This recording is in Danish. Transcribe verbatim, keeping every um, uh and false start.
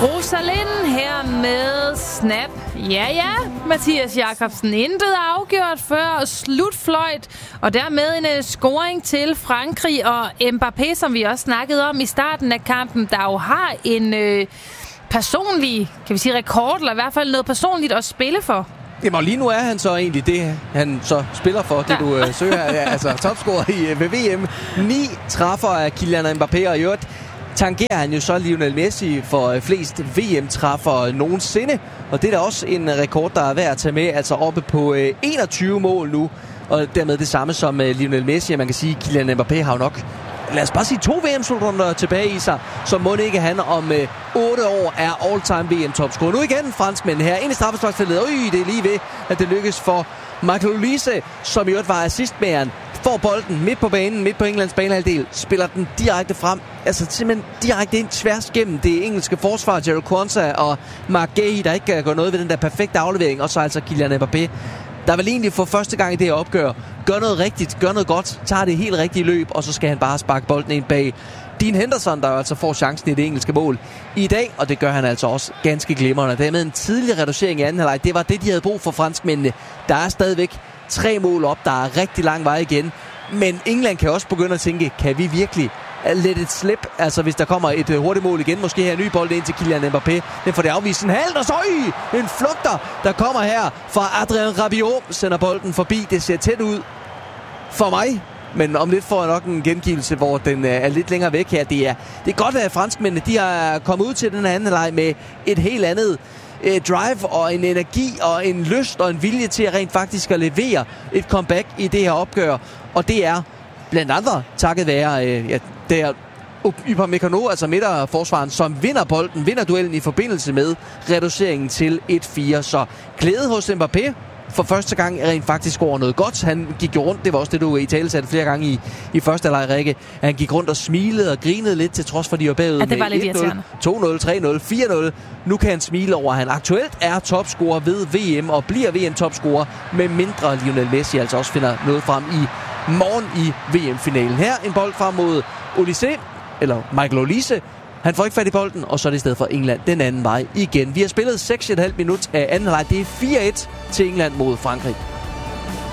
Rosalind her med Snap. Ja, ja, Mathias Jakobsen. Intet afgjort før slutfløjt. Og dermed en uh, scoring til Frankrig og Mbappé, som vi også snakkede om i starten af kampen, der jo har en øh, personlig, kan vi sige, rekord, eller i hvert fald noget personligt at spille for. Jamen, og lige nu er han så egentlig det, han så spiller for, det ja. du øh, søger. Altså topscorer i øh, ved V M. Ni træffer af Kylian Mbappé, og i øvrigt tangerer han jo så Lionel Messi for øh, flest V M-træffer nogensinde. Og det er da også en rekord, der er værd at tage med, altså oppe på øh, enogtyve mål nu. Og dermed det samme som øh, Lionel Messi. Man kan sige, at Kylian Mbappé har jo nok, lad os bare sige, to V M-slutrunder tilbage i sig, så må ikke han om øh, otte år er all-time V M-topscorer. Nu igen franskmænd her ind i straffesparksfeltet. Øj, det er lige ved, at det lykkes for Michael Olise, som i øvrigt var assistmageren, får bolden midt på banen, midt på Englands banehalvdel, spiller den direkte frem, altså simpelthen direkte ind tværs gennem det engelske forsvar, Jerry Quansah og Mark Gay, der ikke kan gøre noget ved den der perfekte aflevering, og så altså Kylian Mbappé, der vil egentlig for første gang i det her opgør gør noget rigtigt, gør noget godt, tager det helt rigtige løb, og så skal han bare sparke bolden ind bag Dean Henderson, der altså får chancen i det engelske mål i dag, og det gør han altså også ganske glimrende. Dermed en tidlig reducering i anden halvleg, det var det, de havde brug for franskmændene. Der er stadigvæk tre mål op, der er rigtig lang vej igen, men England kan også begynde at tænke, kan vi virkelig let it slip, altså hvis der kommer et hurtigt mål igen, måske her en ny bold ind til Kylian Mbappé, den får det afvist en halv, og så øj, en flugter, der kommer her fra Adrien Rabiot, sender bolden forbi, det ser tæt ud for mig, men om lidt får jeg nok en gengivelse, hvor den er lidt længere væk her. Det er, det er godt, at franskmændene, de har kommet ud til den anden leg med et helt andet eh, drive og en energi og en lyst og en vilje til at rent faktisk at levere et comeback i det her opgør, og det er blandt andre takket være eh, ja, der Upamecano, altså midterforsvaren, som vinder bolden, vinder duellen i forbindelse med reduceringen til et fire. Så glæde hos Mbappé for første gang rent faktisk over noget godt. Han gik jo rundt, det var også det, du i tale satte flere gange i, i første halvleg, Rikke. Han gik rundt og smilede og grinede lidt, til trods for, de var bagud ja, det var med lidt et nul, to nul, tre nul, fire nul. Nu kan han smile over, at han aktuelt er topscorer ved V M og bliver V M-topscorer, med mindre Lionel Messi altså også finder noget frem i morgen i V M-finalen. Her en bold frem mod Olise, eller Michael Olise. Han får ikke fat i bolden, og så er det i stedet for England den anden vej igen. Vi har spillet seks komma fem minut af anden halvleg. Det er fire et til England mod Frankrig.